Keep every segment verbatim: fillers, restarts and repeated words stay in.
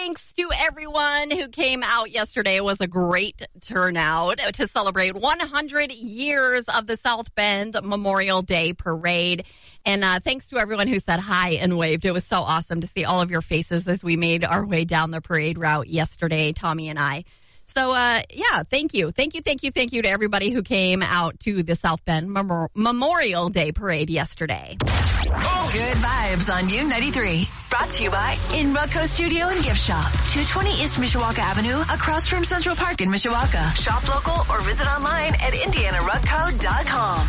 thanks to everyone who came out yesterday. It was a great turnout to celebrate one hundred years of the South Bend Memorial Day Parade. And uh, thanks to everyone who said hi and waved. It was so awesome to see all of your faces as we made our way down the parade route yesterday, Tommy and I. So, uh, yeah, thank you. Thank you, thank you, thank you to everybody who came out to the South Bend Mem- Memorial Day Parade yesterday. Good vibes on U ninety-three. Brought to you by In Rutco Studio and Gift Shop. two twenty East Mishawaka Avenue, across from Central Park in Mishawaka. Shop local or visit online at indiana rutco dot com.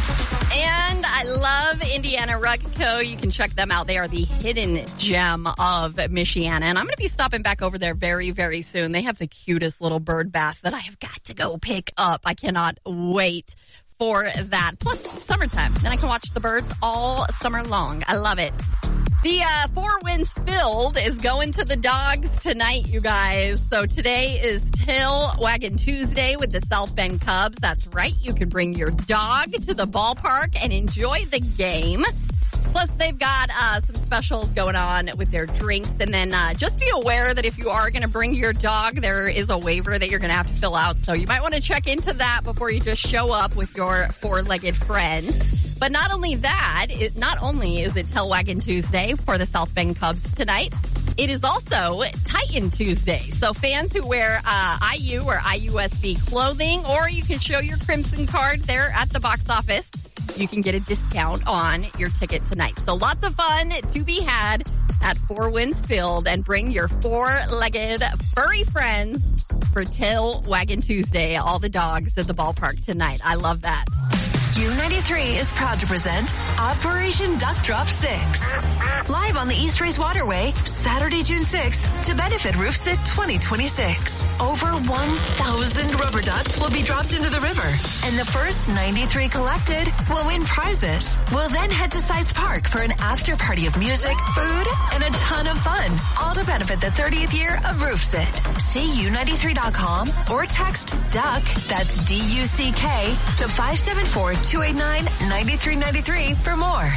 And I love Indiana Rutco. You can check them out. They are the hidden gem of Michiana. And I'm going to be stopping back over there very, very soon. They have the cutest little bird bath that I have got to go pick up. I cannot wait for that. Plus, it's summertime. Then I can watch the birds all summer long. I love it. The uh, Four Winds Filled is going to the dogs tonight, you guys. So today is Tail Wagging Tuesday with the South Bend Cubs. That's right. You can bring your dog to the ballpark and enjoy the game. Plus, they've got uh, some specials going on with their drinks. And then uh, just be aware that if you are going to bring your dog, there is a waiver that you're going to have to fill out. So you might want to check into that before you just show up with your four-legged friend. But not only that, it, not only is it Tail Wagging Tuesday for the South Bend Cubs tonight, it is also Titan Tuesday. So fans who wear uh, I U or I U S B clothing, or you can show your Crimson card there at the box office, you can get a discount on your ticket tonight. So lots of fun to be had at Four Winds Filled, and bring your four-legged furry friends for Tail Wagging Tuesday. All the dogs at the ballpark tonight. I love that. U ninety-three is proud to present Operation Duck Drop six. Live on the East Race Waterway, Saturday, June sixth, to benefit RoofSit twenty twenty-six. Over one thousand rubber ducks will be dropped into the river, and the first ninety-three collected will win prizes. We'll then head to Sites Park for an after party of music, food, and a ton of fun, all to benefit the thirtieth year of RoofSit. See U ninety-three dot com or text DUCK, that's D U C K, to five seven four, two eight nine, nine three nine three for more.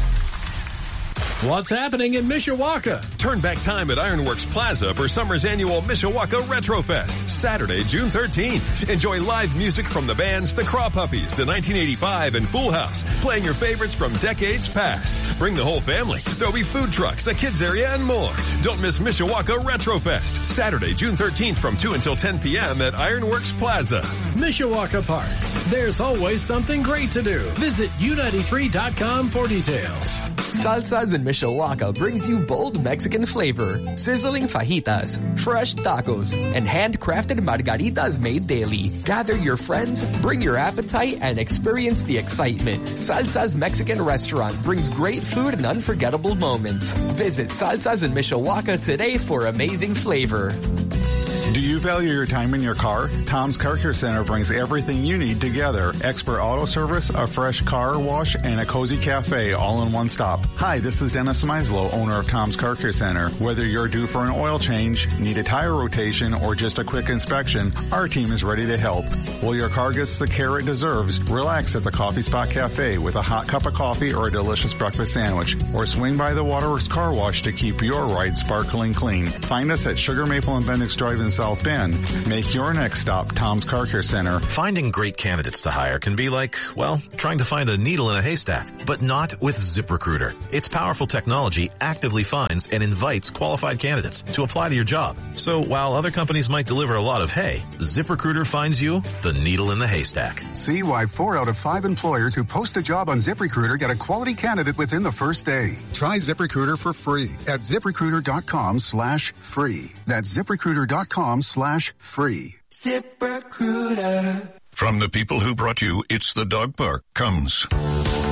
What's happening in Mishawaka? Turn back time at Ironworks Plaza for summer's annual Mishawaka Retrofest, Saturday, June thirteenth. Enjoy live music from the bands The Craw Puppies, The nineteen eighty-five, and Full House, playing your favorites from decades past. Bring the whole family. There'll be food trucks, a kids area, and more. Don't miss Mishawaka Retrofest, Saturday, June thirteenth from two until ten p.m. at Ironworks Plaza. Mishawaka Parks. There's always something great to do. Visit U ninety-three dot com for details. Salsas in Mishawaka brings you bold Mexican flavor, sizzling fajitas, fresh tacos, and handcrafted margaritas made daily. Gather your friends, bring your appetite, and experience the excitement. Salsa's Mexican restaurant brings great food and unforgettable moments. Visit Salsas in Mishawaka today for amazing flavor. Do you value your time in your car? Tom's Car Care Center brings everything you need together. Expert auto service, a fresh car wash, and a cozy cafe all in one stop. Hi, this is Dennis Meislow, owner of Tom's Car Care Center. Whether you're due for an oil change, need a tire rotation, or just a quick inspection, our team is ready to help. While your car gets the care it deserves, relax at the Coffee Spot Cafe with a hot cup of coffee or a delicious breakfast sandwich. Or swing by the Waterworks Car Wash to keep your ride sparkling clean. Find us at Sugar Maple and Bendix Drive in South Bend. Make your next stop Tom's Car Care Center. Finding great candidates to hire can be like, well, trying to find a needle in a haystack, but not with ZipRecruiter. Its powerful technology actively finds and invites qualified candidates to apply to your job. So while other companies might deliver a lot of hay, ZipRecruiter finds you the needle in the haystack. See why four out of five employers who post a job on ZipRecruiter get a quality candidate within the first day. Try ZipRecruiter for free at ZipRecruiter.com slash free. That's ZipRecruiter.com slash free. ZipRecruiter. From the people who brought you It's the Dog Park comes